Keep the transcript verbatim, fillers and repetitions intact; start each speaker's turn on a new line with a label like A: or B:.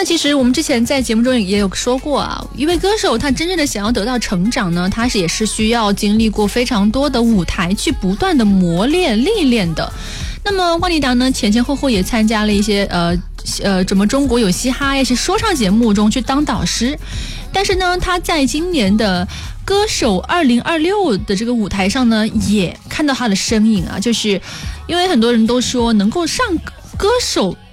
A: 那其实我们之前在节目中也有说过啊，一位歌手他真正的想要得到成长呢，他是也是需要经历过非常多的舞台去不断的磨练历练的。那么万妮达呢，前前后后也参加了一些呃呃怎么中国有嘻哈一些说唱节目中去当导师，但是呢，他在今年的歌手二零二六的这个舞台上呢，也看到他的身影啊，就是因为很多人都说能够上歌手